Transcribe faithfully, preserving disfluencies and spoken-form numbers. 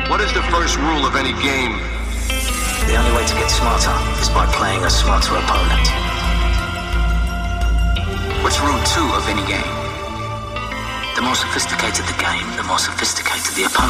What is the first rule of any game? The only way to get smarter is by playing a smarter opponent. What's rule two of any game? The more sophisticated the game, the more sophisticated the opponent.